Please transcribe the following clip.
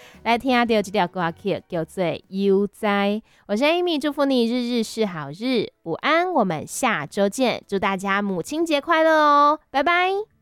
来听下这条歌曲叫做《悠哉》。我是 Amy， 祝福你日日是好日，午安，我们下周见，祝大家母亲节快乐哦，拜拜。